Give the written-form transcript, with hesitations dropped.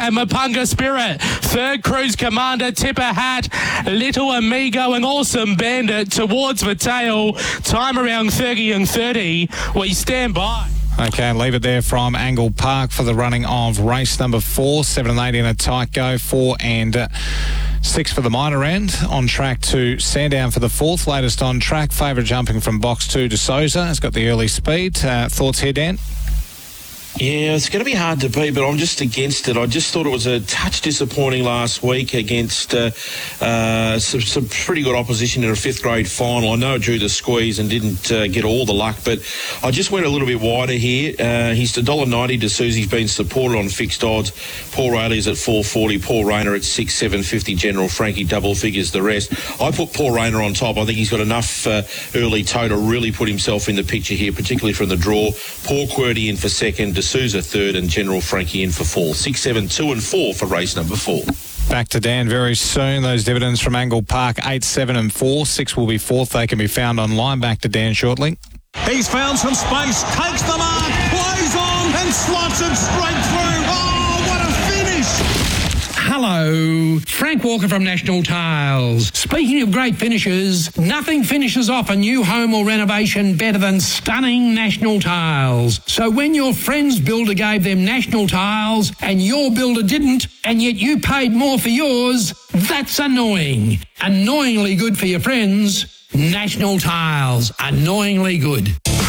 and Mapunga Spirit. Third, Cruise Commander, Tipper Hat, Little Amigo and Awesome Bandit towards the tail. Time around 30 and 30. We stand by. Okay, leave it there from Angle Park for the running of race number 4. 7 and 8 in a tight go. 4 and 6 for the minor end. On track to Sandown for the 4th. Latest on track. Favourite jumping from box 2 to Sousa. It's got the early speed. Thoughts here, Dan? Yeah, it's going to be hard to beat, but I'm just against it. I just thought it was a touch disappointing last week against some pretty good opposition in a 5th grade final. I know it drew the squeeze and didn't get all the luck, but I just went a little bit wider here. He's $1.90 to Susie's been supported on fixed odds. Paul Rayleigh's at $4.40. Paul Rayner at $6.750. General Frankie double figures the rest. I put Paul Rayner on top. I think he's got enough early toe to really put himself in the picture here, particularly from the draw. Paul QWERTY in for second. D'Souza third and General Frankie in for 4. 6, 7, 2 and 4 for race number 4. Back to Dan very soon. Those dividends from Angle Park, 8, 7 and 4. 6 will be 4th. They can be found online. Back to Dan shortly. He's found some space, takes the mark, plays on and slots it straight through. Oh, what a finish! Hello, Frank Walker from National Tiles. Speaking of great finishes, nothing finishes off a new home or renovation better than stunning National Tiles. So when your friend's builder gave them National Tiles and your builder didn't, and yet you paid more for yours, that's annoying. Annoyingly good for your friends. National Tiles, annoyingly good.